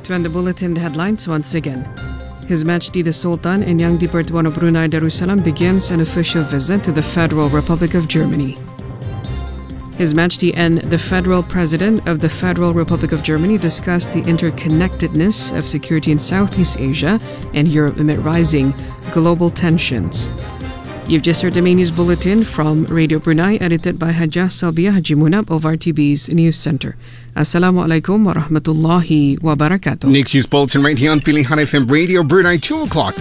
run the bulletin headlines once again. His Majesty the Sultan and Yang di-Pertuan of Brunei Darussalam begins an official visit to the Federal Republic of Germany. His Majesty and the Federal President of the Federal Republic of Germany discussed the interconnectedness of security in Southeast Asia and Europe amid rising global tensions. You've just heard the main news bulletin from Radio Brunei, edited by Hajjah Salbiya Haji Munab of RTB's News Center. Assalamualaikum warahmatullahi wabarakatuh. Next news bulletin right here on Pilihan FM Radio Brunei, 2 o'clock.